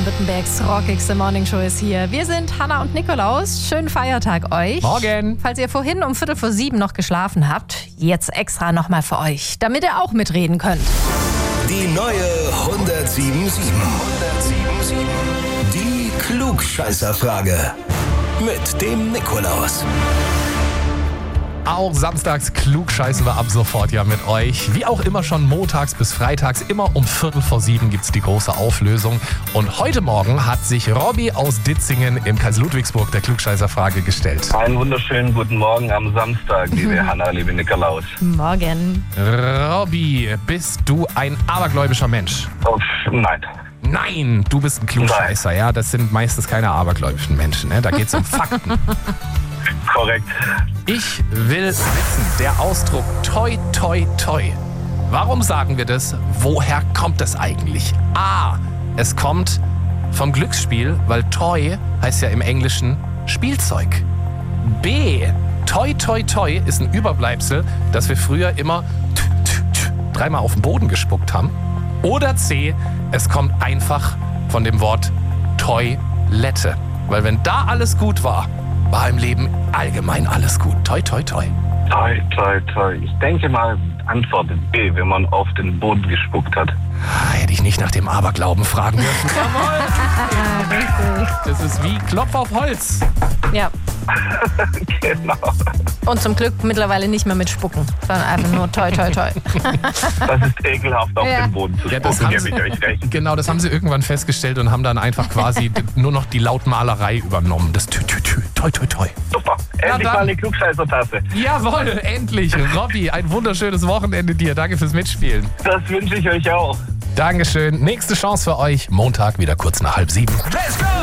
Baden-Württembergs rockigste Morningshow ist hier. Wir sind Hannah und Nikolaus. Schönen Feiertag euch. Morgen. Falls ihr vorhin um 6:45 noch geschlafen habt, jetzt extra nochmal für euch, damit ihr auch mitreden könnt. Die neue 107.7. Die Klugscheißerfrage. Mit dem Nikolaus. Auch samstags klugscheißen wir ab sofort ja mit euch. Wie auch immer schon montags bis freitags, immer um 6:45 gibt's die große Auflösung. Und heute Morgen hat sich Robby aus Ditzingen im Kreis Ludwigsburg der Klugscheißerfrage gestellt. Einen wunderschönen guten Morgen am Samstag, liebe Hannah, liebe Nikolaus. Morgen. Robby, bist du ein abergläubischer Mensch? Oh, nein. Nein, du bist ein Klugscheißer, ja. Das sind meistens keine abergläubischen Menschen, ne? Da geht's um Fakten. Korrekt. Ich will wissen, der Ausdruck toi toi toi. Warum sagen wir das? Woher kommt es eigentlich? A. Es kommt vom Glücksspiel, weil Toy heißt ja im Englischen Spielzeug. B. Toi toi toi ist ein Überbleibsel, das wir früher immer dreimal auf den Boden gespuckt haben. Oder C. Es kommt einfach von dem Wort Toilette. Weil wenn da alles gut war, war im Leben allgemein alles gut. Toi, toi, toi. Toi, toi, toi. Ich denke mal, Antwort B, wenn man auf den Boden gespuckt hat. Hätte ich nicht nach dem Aberglauben fragen dürfen. Jawohl. Richtig. Das ist wie Klopf auf Holz. Ja. Genau. Und zum Glück mittlerweile nicht mehr mit Spucken, sondern einfach nur toi toi toi. Das ist ekelhaft, auf Ja. den Boden zu Ja, das spucken, haben gebe ich euch recht. Genau, das haben sie irgendwann festgestellt und haben dann einfach quasi nur noch die Lautmalerei übernommen. Das toi, toi, toi. Super. Endlich dann. mal eine Klugscheißer-Tasse. Jawohl, endlich. Robby, ein wunderschönes Wochenende dir. Danke fürs Mitspielen. Das wünsche ich euch auch. Dankeschön. Nächste Chance für euch. Montag wieder kurz nach 6:30. Let's go!